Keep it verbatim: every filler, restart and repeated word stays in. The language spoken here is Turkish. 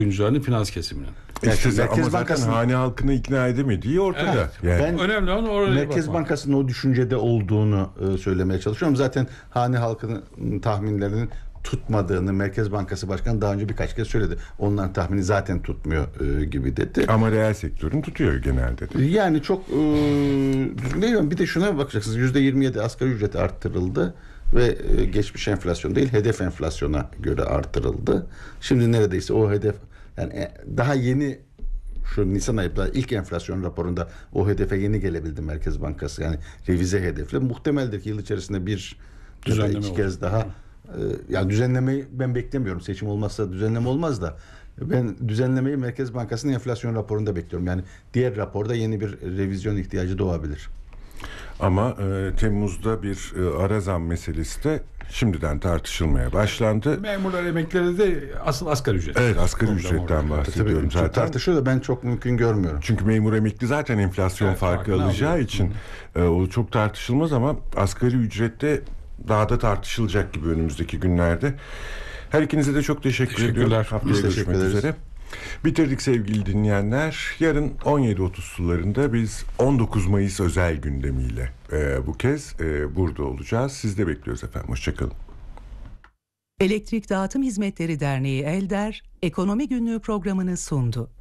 oyuncularının finans kesiminin. İşte Merkez ama zaten Bankası'nın hane halkını ikna edemediği ortada. Evet. Yani. Ben Önemli olan oraya Merkez bakmak. Bankası'nın o düşüncede olduğunu e, söylemeye çalışıyorum. Zaten hane halkının tahminlerinin tutmadığını Merkez Bankası Başkanı daha önce birkaç kez söyledi. Onların tahmini zaten tutmuyor e, gibi dedi. Ama reel sektörün tutuyor genelde de. Yani çok e, düzgün değil. Bir de şuna bakacaksınız. yüzde yirmi yedi asgari ücret arttırıldı ve e, geçmiş enflasyon değil, hedef enflasyona göre arttırıldı. Şimdi neredeyse o hedef, yani e, daha yeni şu Nisan ayında ilk enflasyon raporunda o hedefe yeni gelebildi Merkez Bankası. Yani revize hedefle. Muhtemeldir ki yıl içerisinde bir Düzenleme iki olur. kez daha e, ya düzenlemeyi ben beklemiyorum. Seçim olmazsa düzenleme olmaz da ben düzenlemeyi Merkez Bankası'nın enflasyon raporunda bekliyorum. Yani diğer raporda yeni bir revizyon ihtiyacı doğabilir. Ama e, Temmuz'da bir e, ara zam meselesi de şimdiden tartışılmaya başlandı. Memurlar, emeklileri de asıl asgari ücret. Evet, asgari Problem ücretten orada. bahsediyorum Tabii, zaten. tartışılıyor da ben çok mümkün görmüyorum. Çünkü memur emekli zaten enflasyon Evet, farkı farkını alacağı alıyor. için e, o çok tartışılmaz ama asgari ücrette daha da tartışılacak gibi önümüzdeki günlerde. Her ikinize de çok teşekkür Teşekkürler. ediyorum. Haftaya Biz teşekkür görüşmek ederiz. üzere. Bitirdik sevgili dinleyenler. Yarın on yedi otuz sularında biz on dokuz Mayıs özel gündemiyle e, bu kez e, burada olacağız. Siz de bekliyoruz efendim. Hoşçakalın. Elektrik Dağıtım Hizmetleri Derneği Elder, Ekonomi Günlüğü programını sundu.